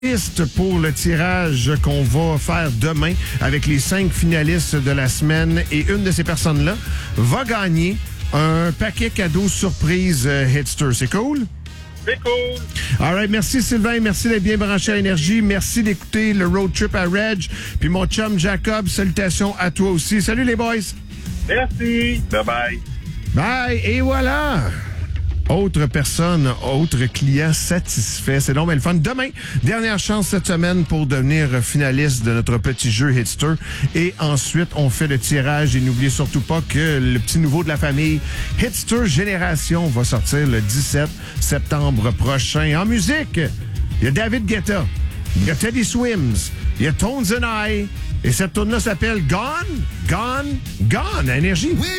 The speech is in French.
pour le tirage qu'on va faire demain avec les 5 finalistes de la semaine. Et une de ces personnes-là va gagner un paquet cadeau surprise Hitster. C'est cool? C'est cool. All right, merci Sylvain, merci d'être bien branché à Énergie, merci d'écouter le road trip à Reg, puis mon chum Jacob, salutations à toi aussi. Salut les boys! Merci. Bye-bye. Bye! Et voilà! Autre personne, autre client satisfait. C'est donc bien le fun. Demain, dernière chance cette semaine pour devenir finaliste de notre petit jeu Hitster. Et ensuite, on fait le tirage. Et n'oubliez surtout pas que le petit nouveau de la famille, Hitster Génération, va sortir le 17 septembre prochain. En musique, il y a David Guetta, il y a Teddy Swims, il y a Tones and I. Et cette tourne-là s'appelle Gone, Gone, Gone à Énergie. Oui,